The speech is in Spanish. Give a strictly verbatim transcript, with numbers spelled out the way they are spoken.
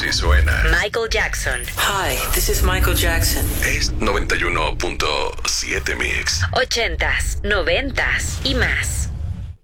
Así suena Michael Jackson. Hi, this is Michael Jackson. Es noventa y uno punto siete Mix. Ochentas, noventas y más.